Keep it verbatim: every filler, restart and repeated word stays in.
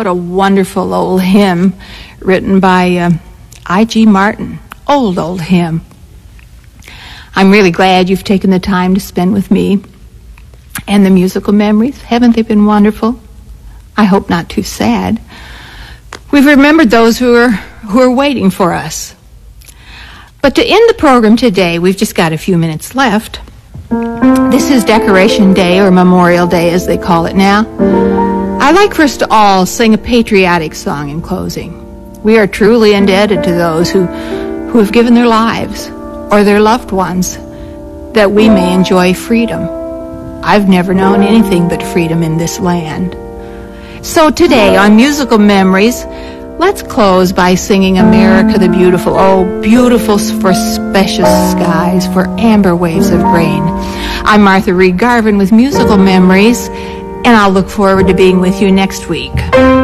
What a wonderful old hymn written by uh, I G Martin. Old, old hymn. I'm really glad you've taken the time to spend with me and the musical memories. Haven't they been wonderful? I hope not too sad. We've remembered those who are who are waiting for us. But to end the program today, we've just got a few minutes left. This is Decoration Day, or Memorial Day as they call it now. I'd like for us to all sing a patriotic song in closing. We are truly indebted to those who, who have given their lives or their loved ones that we may enjoy freedom. I've never known anything but freedom in this land. So today on Musical Memories, let's close by singing America the Beautiful. Oh, beautiful for specious skies, for amber waves of grain. I'm Martha Reed Garvin with Musical Memories, and I'll look forward to being with you next week.